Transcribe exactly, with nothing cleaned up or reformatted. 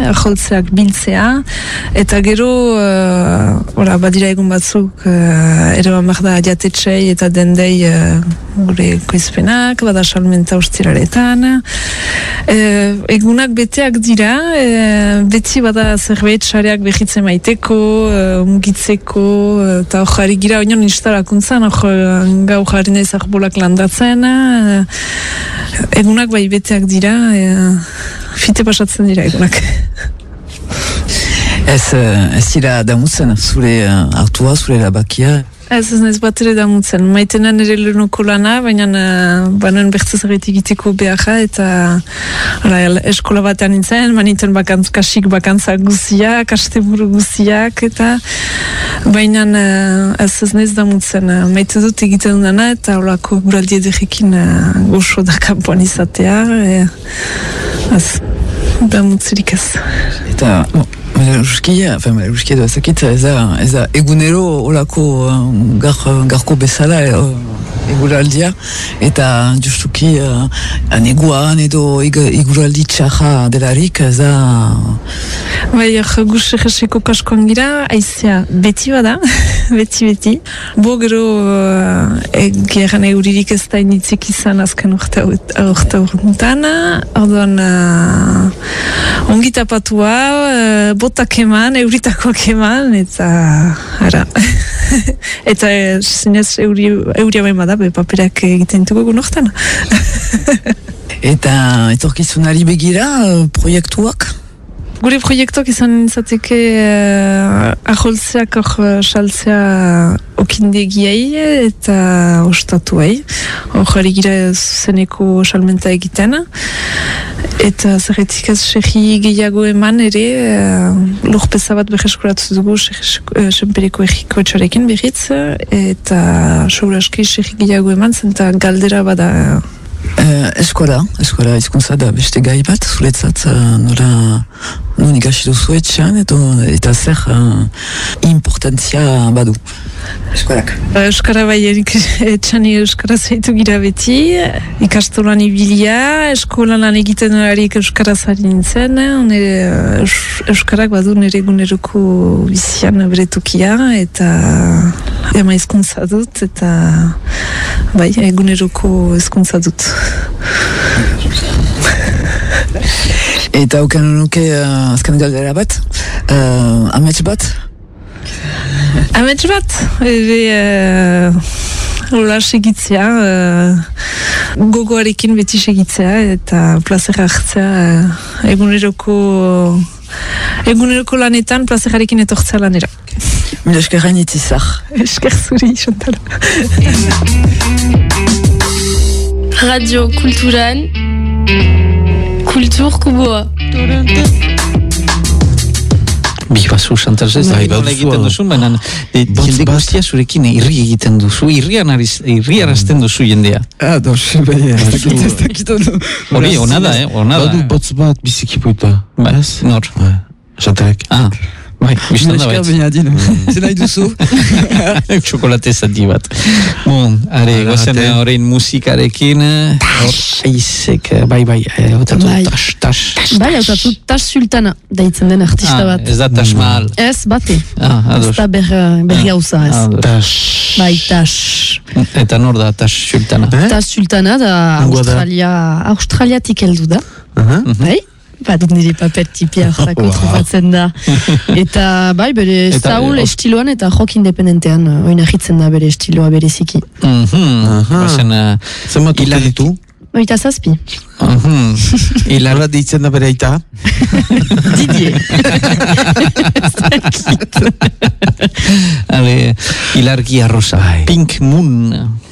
joltzeak biltzea, eta gero, uh, ora, badira egun batzuk, uh, ere behar da jatetxei eta dendei uh, gure koizpenak, bada salmenta ustiraretan. Uh, egunak beteak dira, uh, beti bada zerbait sareak behitzen maiteko, uh, ungitzeko, uh, eta hor jarri gira oinon instalakuntzan, hor gau jarri nahi zarbolak landatzen, uh, egunak bai beteak dira, uh, fite pasatzen dira egunak. Ez, ez dira damutzen, zure hartua, zure labakia? Ez ez naiz bat ere damutzen. Maitenan ere lehenoko lana, baina uh, banan bertzez egiteko beharra, eta ala, eskola batean nintzen, maniten bakantz, kasik bakantza guziak, asteburu guziak, eta baina uh, ez ez naiz damutzen. Uh, maite dut egiten dudana, eta holako guraldi ederrekin uh, goxo da kanpoan izatea, e, ez, damutzerik ez. Eta, no. Euskia, enfin, euskia doa zakit, ez da egunero olako gar, garko bezala uh, eguraldia, eta justuki uh, aneguan edo eguraldi txarra delarik, ez da... Bai, gus egeseko kaskoan gira, aizea beti bada, beti-beti. Bo gero, uh, geran euririk ez da initzik izan azken urte urtean, orduan uh, ongi tapatua, uh, botak eman, euritakoak eman, eta ara. Eta zinez euri, euria behin bada, be paperak egiten dugu egun hortan. Eta etorkizunari begira, proiektuak? Gure proiektuak izan izateke uh, aholtzeak hor saltzea okindegiei eta ostatuei. Hor jarri gira zuzeneko salmenta egiten. Eta zerretik ez sehi gehiago eman ere uh, lurpeza bat beheskuratu dugu senpereko egiko etxarekin behitz. Eta sobraski sehi gehiago eman zen eta galdera bada... Uh, eskola, eskola izkuntza da beste gai bat, zuretzat uh, nora non ikasi duzu etxean eta, eta zer uh, importantzia badu eskolak. Euskara bai etxani euskara zaitu gira beti, ikastolan ibilia, eskolan lan egiten horarik euskara zari nintzen, nire, euskarak badu nire eguneroko bizian beretukia eta ema hizkuntza dut eta bai eguneroko hizkuntza dut. Eta ukan nuke uh, azken galdera bat, uh, amets bat? Amets bat? Ebe, uh, hola segitzea, uh, gogoarekin beti segitzea eta plazera hartzea uh, eguneroko, eguneroko lanetan plazerarekin etortzea lanera. Mila eskerrain itzizar. Esker zuri, Chantal. Radio Kulturan Kultur Kuboa Bibazu, Chantal, ez da egiten duzu, baina jende guztia zurekin irri egiten duzu, irrian arazten duzu jendea. Ah, dos, baina, ez dakit onu. Hori, ona da, eh, ona da. Badu botz bat bizikipuita. Ez, nor? Chantalek. Ah, bai, biztan da bat. Baina, dino. Zer nahi duzu? Txokolate zati bat. Bon, are, gozen horrein musikarekin, hor, aizek, bai, bai, hautatu tas, tas. Bai, hautatu tas sultana deitzen den artista bat. Ez da tas mahal. Ez, bate. Ah, ados. Ez da berri hauza, ez. Tas. Bai, tas. Eta nor da tas sultana? Tas sultana da Australia, Australiatik heldu da. Bai? Badut nire papet tipia zako tropatzen da. Eta bai, bere Saul estiloan eta rock independentean oinahitzen da bere estiloa bereziki. Bazen... Zemat urte ditu? Oita zazpi. Ilarra deitzen da bere aita? Didier. Ale, Ilargia Rosa. Pink Moon.